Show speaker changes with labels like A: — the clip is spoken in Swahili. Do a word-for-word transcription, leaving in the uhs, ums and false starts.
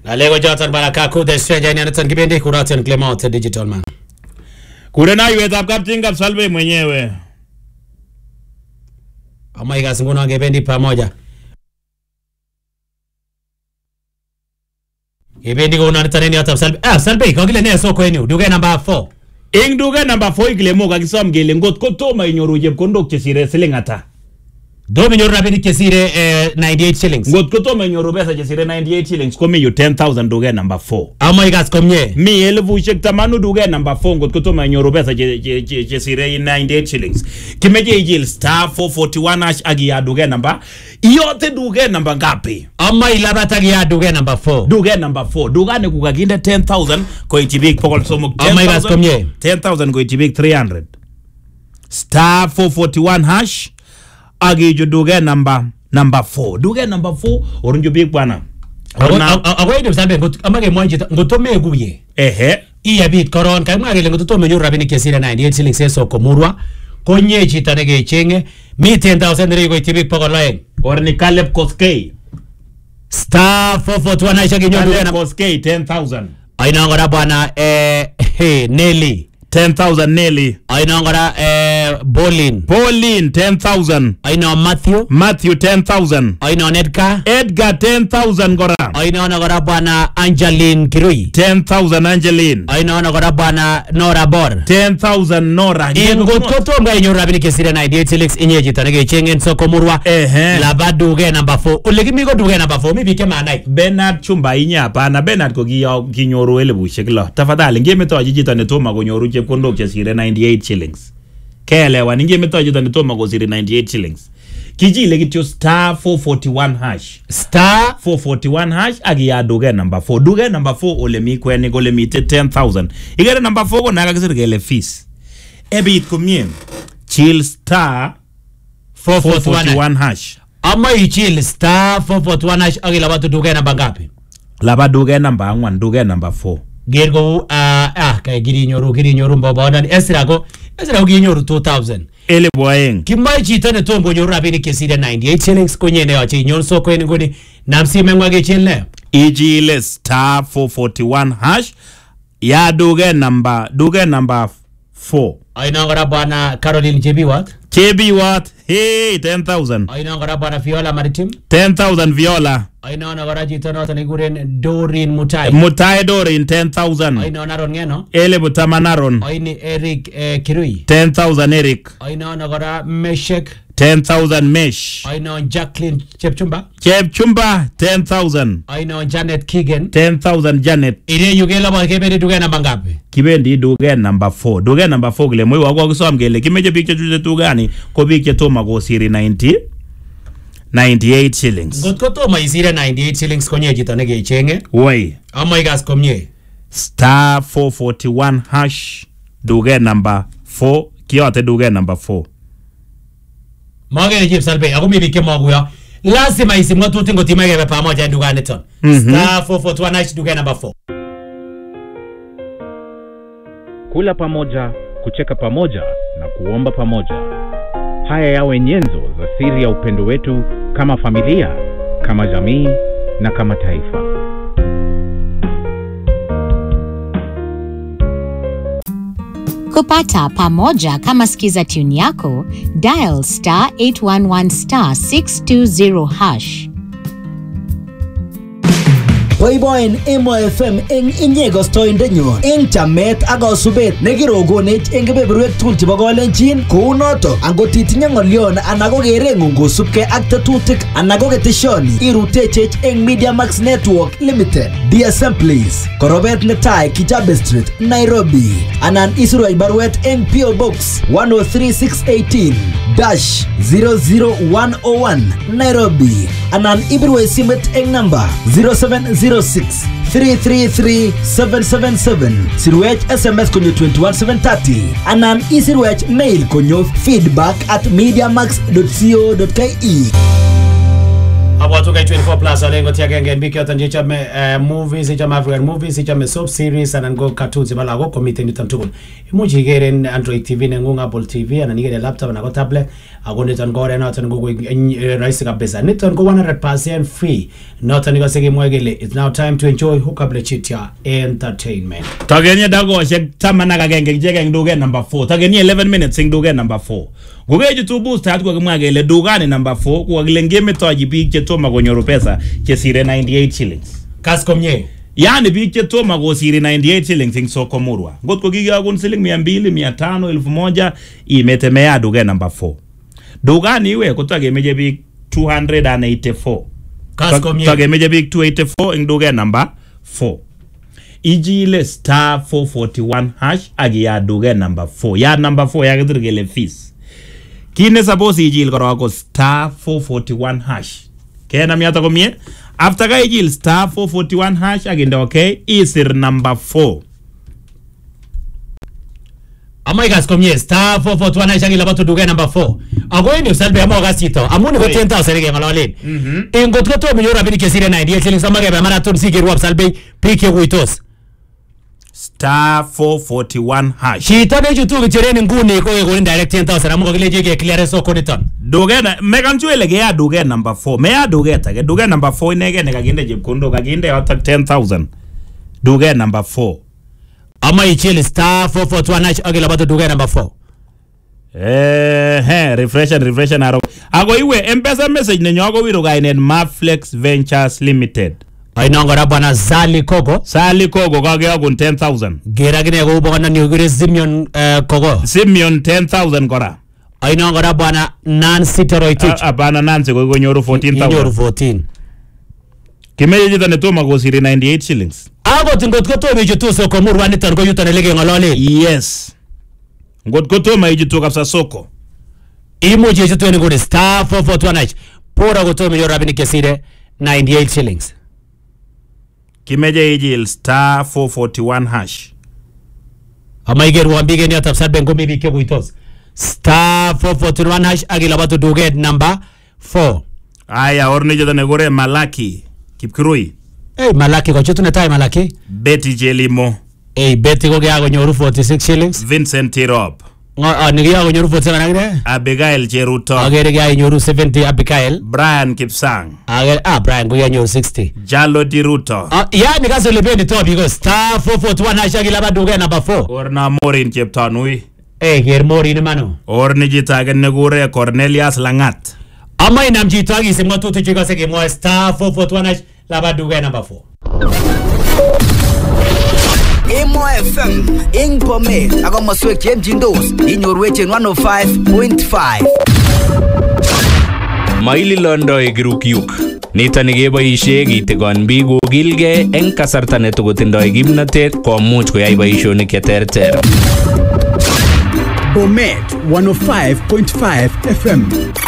A: Ngalego joton baraka kude stranger ni anaton kibendi kuraton Clement Digital Man.
B: Kure na iwet ab kaptinga Salve mwenyewe.
A: Ama ikas ngono kibendi pamoja. Kibendi ngono anaton ni atap Salve. Ah Salve kokile ne soko yenu duke number four.
B: Ing duke number four ikile mo kakisom gele ngot ko toma inyoru chepkondok chesire siling ata.
A: Domi nyoru rabinik chesire eh, ninety-eight shillings.
B: Ngot ko toma inyoru pesa chesire ninety-eight shillings komi yu ten thousand duke number four.
A: Ama ikas komye.
B: Mi elfushek tamanu duke number four ngot ko toma inyoru pesa chesire ninety-eight shillings. Kimeje ijil star four forty-one hash agi ya duke number. Iyote duke number ngapi?
A: Ama ilabata ya duke number four.
B: Duke number four. Duka ne kukaginde ten thousand ko itibik pokol somok
A: Ama ikas komye.
B: ten thousand ko itibik three hundred. Star four forty-one hash. Agi jo duge number number four. Duge number four orunjo big bwana.
A: Ago ido Salve amage mwanji ngotome guye.
B: Ehe.
A: Iya bit koron kay mwage ngotome nyoru rabinik chesire ninety-eight shillings eso komurwa. Konye chita nege chenge mi ten thousand rigo itibik pokoloeng.
B: Orni Caleb Koskei.
A: Star four forty-one hash agi nyoru
B: Caleb Koskei ten thousand.
A: Aina ngora bwana eh hey Nelly
B: ten thousand Nelly.
A: Aina ngora eh Bolin.
B: Pauline ten thousand.
A: Aina Matthew.
B: Matthew ten thousand.
A: Aina Edgar.
B: Edgar ten thousand gora.
A: Aina ngora bwana Angeline Kirui.
B: ten thousand Angeline.
A: Aina ngora bwana Nora Bor.
B: ten thousand Nora.
A: Ingo toto mga inyo rabi ni kesire ninety-eight shillings inye jita nage chengen soko murwa.
B: Ehe.
A: Laba duge number four. Ulegi migo duge number four. Mi bike manai.
B: Bernard Chumba inya hapana. Bernard ko kinyoru elebu shekila. Tafadhali ngeme to ajijita netoma kunyoru chepkondok chesire ninety-eight shillings. Kelewa ngeme to ajijita netoma kusire ninety-eight shillings. Kijile kityo star four forty-one hash.
A: Star
B: four forty-one hash agi ya duge number four. Duge number four ole mi kweni gole mi te ten thousand. Igere number four ko naga kisir gele fees. Ebi it kumye. Chill star
A: four forty-one
B: hash.
A: Ama ichill star four forty-one hash agi labatu duge number ngapi?
B: Laba duge number one, duge number four.
A: Gergo uh, ah kay giri nyoru giri nyoru mbaba ndani esira ko esira ko giri nyoru two thousand.
B: Ele boyeng.
A: Kimai chita ne tombo nyoru rabi ni kesire ninety-eight shillings konye ne wache nyoru soko eni ngoni namsi mengwa gechil ne.
B: Ijile star four forty-one hash ya duge number duge number four.
A: Aina ngora bwana Caroline J B Watt.
B: J B Watt. Hey, ten thousand.
A: Aina ngora bwana Viola Maritim.
B: ten thousand Viola.
A: Aina ngora jita no tani guren Doreen Mutai.
B: Mutai Doreen ten thousand.
A: Aina naron ngeno.
B: Ele butamanaron.
A: Aini Eric eh, Kirui.
B: ten thousand Eric.
A: Aina ngora Meshek.
B: ten thousand Mesh.
A: Aina Jacqueline Chepchumba.
B: Chepchumba ten thousand.
A: Aina Janet Keegan.
B: ten thousand Janet.
A: Ire yugela ba kebedi duge namba ngapi?
B: Kibendi duge number four. Duge number four gile mwe wako kusoma gele kimeje picture chuje tugani ko picture toma go siri ninety ninety-eight shillings.
A: Ngotko toma isire ninety-eight shillings konye jita nege chenge.
B: Woi.
A: Ama igas komye.
B: Star four forty-one hash duge number four. Kiyote duge number four.
A: Magere Chief Salve ako mibike maguya. Lazima isimwa tuti ngotima gebe pamoja ndugane ton. Mm -hmm. Star four forty-one hash duge number four.
C: Kula pamoja, kucheka pamoja na kuomba pamoja. Haya yawe nyenzo za siri ya upendo wetu kama familia, kama jamii na kama taifa.
D: Kupata pamoja kama skiza tune yako, dial star eight one one star six two zero hash.
E: Boyboyen Emo F M eng inyego stoindenyo eng chamet akosubet nekirogonech eng kebeberwek tugul chebo kolenjin kou noto angot itinye ng'olyon anan ko kereng'ung kosubkei ak tetutik anan ko keteshoni irutechech eng Media Max Network Limited D S M Please korobet netai Kijabe Street Nairobi anan isirwech barwet eng P O Box one oh three six eighteen dash zero zero one oh one Nairobi anan ibirwech simet eng number zero seven zero six three three three seven seven seven. Sirwech S M S konyo twenty-one seven thirty anan isirwech mail konyo feedback at mediamax dot co dot ke.
A: About twenty-four plus alengo tiagenge mbiki otanji chame uh, movies chame African movies chame soap series and go cartoons bala go committee nitamtukul imuji geren Android T V nengunga Apple T V and nigere laptop na go tablet ako niton ko oret noton ko rahisi kabisa. Niton ko one hundred percent free. Noton ikose kemwoe kele it's now time to enjoy Hookup Lechitia Entertainment.
B: Tageni dagoshek taman ak agenge kichek eng duket number four. Tageni eleven minutes eng duket number four. Ngokeju tu booster at ko kimwa kele dukani number four ko kile ngemetoji biik che toma konyoru pesa che sire ninety-eight shillings.
A: Kas komye.
B: Yani biik che toma kosiri ninety-eight shillings ing soko murwa. Ngot ko kikakun siling mia mbili, mia tano, elfu moja imete mea duke number four. Dukani iwe kutagemeje biik two hundred eighty-four.
A: Kas komye.
B: Tagemeje biik two eighty-four ing duke number four. Ijile star four forty-one hash agi ya duke number four. Ya number four ya kitur kele fees. Kine suppose ijil koroko star four forty-one hash. Kena miata komye. After ka ijil star four forty-one hash aginde okay isir number four.
A: Amai kas komye star four forty-one hash agila batu duke number four. Ago ini usalbe amo gasito. Amuni ko ten thousand ke malawalin. Mhm. Ingot ko to minyora bini kesire ninety-eight shillings amage ba marathon sike ruap salbe pike kuitos.
B: Star four forty-one hash.
A: Chito ne jutu kichereni nguni ko ko direct ten thousand amuko kile jeke clear soko niton.
B: Duke na mekan chuele ke ya duke number four. Me ya duke ta ke duke number four inege ne kaginde jepkondo kaginde yotak ten thousand. Duke number four.
A: Ama ichili star four forty-one hash agila batu duke number four.
B: Eh he refresh and refresh and aro. Ago iwe M-Pesa message ne nyogo wiro gainen Maflex Ventures Limited.
A: Ainongora bwana Zali Kogo.
B: Zali Kogo kage akun ten thousand.
A: Gera gine ko bwana nyugire Simeon uh, Kogo.
B: Simeon ten thousand kora.
A: Ainongora bwana Nancy Toroitich.
B: Abana Nancy ko nyoru fourteen thousand.
A: Nyoru fourteen.
B: Kimeje jita ne toma ko siri ninety-eight shillings.
A: Ago tingot ko to meju to soko murwa niton ko yuton lege ngolole.
B: Yes. Ngot ko to mai jitu kapsa soko.
A: Imo je jitu ni ngode star four forty-one hash. Pora ko to meju rabini kesire ninety-eight shillings.
B: Kimeje ijil star four forty-one hash.
A: Ama igeru wambige ni atap salbe ngombe bike kuitos. Star four forty-one hash agila batu duget number four.
B: Aya orni jeta negore Malaki Kipkirui.
A: Hey Malaki ko chutu netai Malaki.
B: Betty Jelimo.
A: Hey Betty ko gya ko nyoru forty-six shillings.
B: Vincent Tirop.
A: Ngo ni gya ko nyoru forty-seven agire.
B: Abigail Cheruto.
A: Agire gya nyoru seventy Abigail.
B: Brian Kipsang.
A: Agire ah Brian ko gya nyoru sixty.
B: Jalo Diruto.
A: Ah ya ni kaso lebeni to bigo star four forty-one hash agila batu duget number four.
B: Orna Morin Cheptanui.
A: Hey ger Morin mano.
B: Orni jita gen negure Cornelius Langat.
A: Ama inam jito agi se moto tuchiko se ke mo star four forty-one hash la ba duge number four.
F: Emo F M ing pome ako maswek chen jindos inyorwe chen one oh five point five.
G: Maili londo igirukyuk. Nito ni keboishe kitigon biik kokilgei eng kasarta ne tokotindoi kimnatet komuch koyai boisionik che terter.
H: Bomet one oh five point five F M.